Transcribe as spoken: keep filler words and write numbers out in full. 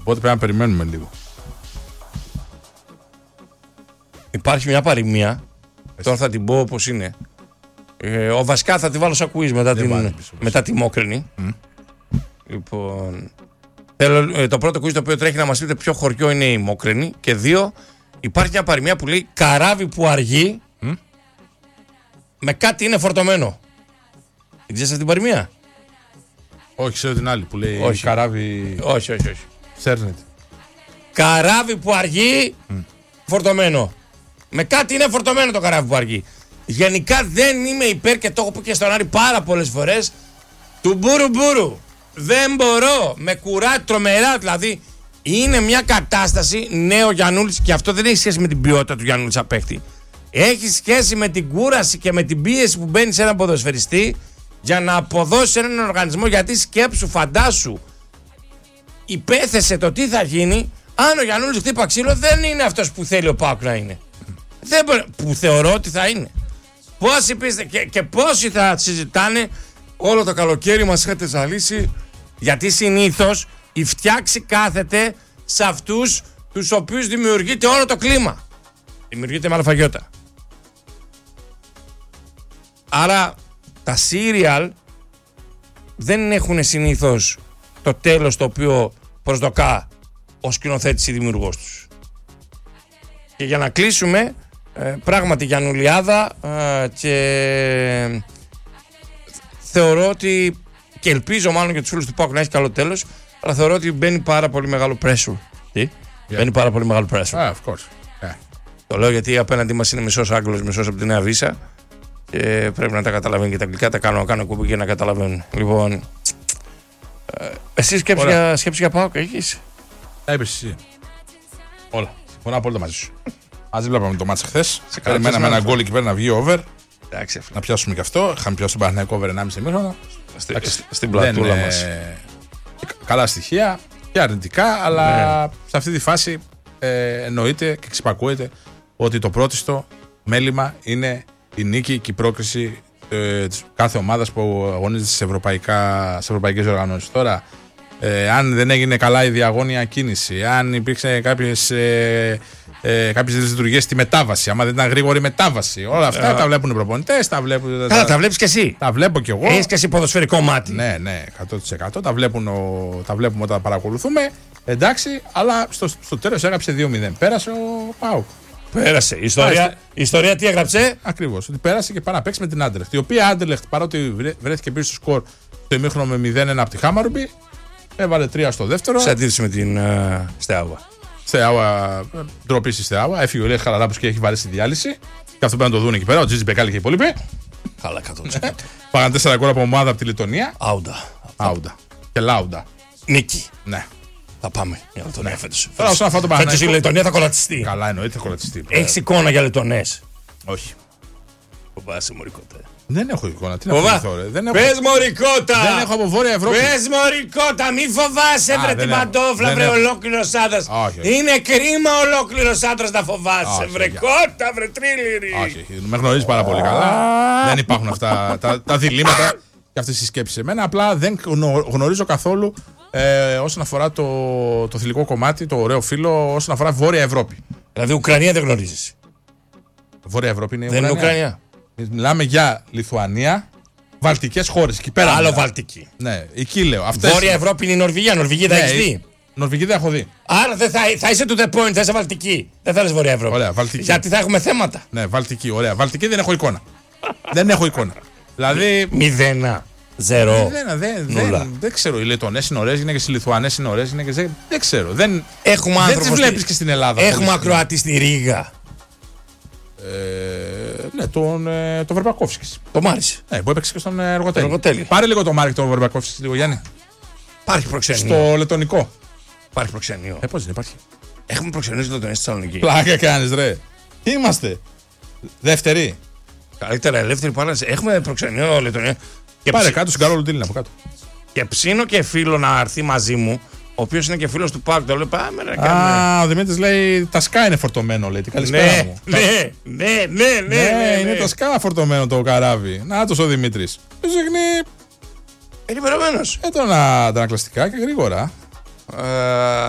Οπότε πρέπει να περιμένουμε λίγο. Υπάρχει μια παροιμία. Τώρα θα την πω όπως είναι. Ε, ο βασικά θα τη βάλω σαν quiz μετά, την, μετά τη Μόκρινη. Mm. Λοιπόν, θέλω, ε, το πρώτο quiz το οποίο τρέχει να μας πείτε ποιο χωριό είναι η Μόκρινη. Και δύο, υπάρχει μια παροιμία που λέει καράβι που αργεί mm. με κάτι είναι φορτωμένο. Δεν ξέρεις αυτή την παροιμία? Όχι, ξέρω την άλλη που λέει όχι. Καράβι. Όχι, όχι, όχι. Σέρνεται. Καράβι που αργεί mm. φορτωμένο. Με κάτι είναι φορτωμένο το καράβι που αργεί. Γενικά δεν είμαι υπέρ, και το έχω πει και στον Άρη πάρα πολλές φορές, του μπούρου μπούρου. Δεν μπορώ. Με κουράει τρομερά. Δηλαδή είναι μια κατάσταση. Ναι, ο Γιαννούλης, και αυτό δεν έχει σχέση με την ποιότητα του Γιαννούλη σαν παίχτη. Έχει σχέση με την κούραση και με την πίεση που μπαίνει σε έναν ποδοσφαιριστή για να αποδώσει έναν οργανισμό. Γιατί σκέψου, φαντάσου, υπέθεσε το τι θα γίνει αν ο Γιαννούλης χτύπα ξύλο. Δεν είναι αυτός που θέλει ο ΠΑΟΚ να είναι. Δεν μπορεί, που θεωρώ ότι θα είναι. Πόσοι πείστε και, και πόσοι θα συζητάνε όλο το καλοκαίρι μας είχατε ζαλίσει, γιατί συνήθως η φτιάξη κάθεται σε αυτούς τους οποίους δημιουργείται όλο το κλίμα. Δημιουργείται με αλφαγιώτα. Άρα τα σύριαλ δεν έχουν συνήθως το τέλος το οποίο προσδοκά ο σκηνοθέτης ή δημιουργός τους. Και για να κλείσουμε, ε, πράγματι Γιαννουλιάδα, ε, και θεωρώ ότι, και ελπίζω μάλλον για τους φίλους του ΠΑΟΚ να έχει καλό τέλος, αλλά θεωρώ ότι μπαίνει πάρα πολύ μεγάλο pressure. Τι? Yeah. Μπαίνει πάρα πολύ μεγάλο pressure. Ah, of course. Yeah. Το λέω γιατί απέναντί μας είναι μισός Άγγλος, μισός από τη Νέα Βίσα, και πρέπει να τα καταλαβαίνει και τα αγγλικά, τα κάνω, κάνω κουμπί και να καταλαβαίνουν. Λοιπόν, ε, εσύ σκέψη για, σκέψη για ΠΑΟΚ έχεις? Τα είπες εσύ. Όλα. Συμφωνώ απόλυτα μαζί σου. Ας βλέπαμε το μάτς χθες. Περιμέναμε ένα γκολ εκεί πέρα να βγει over. Εντάξει, να πιάσουμε και αυτό. Είχαμε πιάσει τον Παναθηναϊκό over ενάμιση ημίχρονο. Στην πλατούλα μας. Καλά στοιχεία και αρνητικά, αλλά ναι, σε αυτή τη φάση ε, εννοείται και ξυπακούεται ότι το πρώτιστο μέλημα είναι η νίκη και η πρόκριση ε, της κάθε ομάδας που αγωνίζεται σε, σε ευρωπαϊκές οργανώσεις. Τώρα, ε, αν δεν έγινε καλά η διαγώνια κίνηση, αν υπήρξε κάποιες, ε, ε, κάποιες λειτουργίες στη μετάβαση, άμα δεν ήταν γρήγορη μετάβαση, όλα αυτά uh, τα βλέπουν οι προπονητές, τα βλέπουν. Καλά, τα, τα βλέπεις και εσύ. Τα βλέπω κι εγώ. Έχεις και εσύ ποδοσφαιρικό μάτι. Ναι, ναι, εκατό τοις εκατό. Τα, βλέπουν ο, τα βλέπουμε όταν τα παρακολουθούμε. Εντάξει, αλλά στο, στο τέλος έγραψε δύο μηδέν. Πέρασε ο ΠΑΟΚ. Πέρασε. Η ιστορία, η ιστορία τι έγραψε? Ακριβώς. Ότι πέρασε και πάει να παίξει με την Άντερλεχτ. Η οποία Άντερλεχτ, παρότι βρέθηκε πίσω στο σκορ το ημίχρονο με μηδέν ένα από τη Χάμαρμπι, έβαλε τρία στο δεύτερο. Σε αντίθεση με την uh, Στεάουα. Στεάουα, ντροπή στη Στεάουα. Έφυγε ο Λέχ Χαραλάμπους και έχει βάλει στη διάλυση. Και αυτό πρέπει να το δουν εκεί πέρα. Ο Τζίτζι Μπεκάλη και οι υπόλοιποι. Καλά, εκατό τοις εκατό. Πάγαν τέσσερα γκολ από ομάδα από τη Λετωνία. Άουντα. Άουντα. Και Λάουντα. Νίκη. Ναι. Θα πάμε για Λετωνία φέτος. Τώρα, όσον αφορά τον Παναθηναϊκό, φέτος η Λετωνία θα κολατσιστεί. Καλά, εννοείται θα κολατσιστεί. Έχεις εικόνα για Λετωνές? Όχι. Φοβάσαι μωρικότα? Δεν έχω εικόνα. Τι να φοβηθώ, ρε. Δεν έχω... Πες μωρικότα! Δεν έχω από Βόρεια Ευρώπη. Πες μωρικότα! Μη φοβάσαι, βρε την παντόφλα, βρε ολόκληρος άντρας. Είναι κρίμα ολόκληρος άντρας να φοβάσαι. Βρε κότα, βρε τρίληρη. Όχι, με γνωρίζεις πάρα πολύ καλά. Δεν υπάρχουν αυτά τα διλήμματα και αυτές οι σκέψεις σε μένα. Απλά δεν γνωρίζω καθόλου ε, όσον αφορά το, το θηλυκό κομμάτι, το ωραίο φύλλο, όσον αφορά Βόρεια Ευρώπη. Δηλαδή Ουκρανία δεν γνωρίζεις? Βόρεια Ευρώπη είναι η δεν Ουκρανία. Είναι Ουκρανία. Μιλάμε για Λιθουανία, βαλτικές χώρες. Εκεί πέρα. Άλλο Βαλτική. Ναι, εκεί λέω. Αυτές... Βόρεια Ευρώπη είναι η Νορβηγία. Νορβηγία ναι, θα έχεις δει? Νορβηγία δεν έχω δει. Άρα δεν θα, θα είσαι to the point, θα είσαι Βαλτική. Δεν θα λες Βόρεια Ευρώπη. Ωραία, Βαλτική. Γιατί θα έχουμε θέματα. Ναι, Βαλτική, ωραία. Βαλτική δεν έχω εικόνα. δεν έχω εικόνα. Δηλαδή. Μηδένα. Ζερό. Δεν, δεν, δεν, δεν ξέρω. Οι Λετωνές είναι ωραίες γυναίκες, οι Λιθουανές είναι ωραίες γυναίκες. Δεν, δεν ξέρω. Δεν, δεν τις βλέπεις και στην Ελλάδα. Έχουμε ακροατή στη Ρήγα. Ε, ναι, τον, ε, τον Βερμπακόφσκης. Το μ' άρεσε. Ναι, που έπαιξε και στον Εργοτέλη. Εργοτέλη. Πάρε λίγο το Μάρκ τον Βερμπακόφσκης, λίγο Γιάννη. Υπάρχει προξενείο. Στο Λετωνικό. Υπάρχει προξενείο. Ε, πώς δεν υπάρχει? Έχουμε προξενείο στη Λετωνία στη Θεσσαλονίκη. Πλάκα κάνεις, ρε. Τι είμαστε? Δεύτερη. Καλύτερα, ελεύθερη παράδοση. Έχουμε προξενείο Λετωνία. Και πάρε ψ... κάτω στην Καρόλου Τίλινα από κάτω. Και ψήνω και φίλο να έρθει μαζί μου, ο οποίος είναι και φίλος του ΠΑΟΚ. Το λέω πάμε να κάνουμε. Α, ο Δημήτρης λέει τα σκά είναι φορτωμένο, λέει. Τι καλησπέρα μου. Ναι, ναι, ναι, ναι, ναι, ναι, είναι τα σκά φορτωμένο το καράβι. Νάτος ο Δημήτρης. Του ζεχνεί. Ενημερωμένος. Ε, τώρα αντανακλαστικά και γρήγορα. Ε,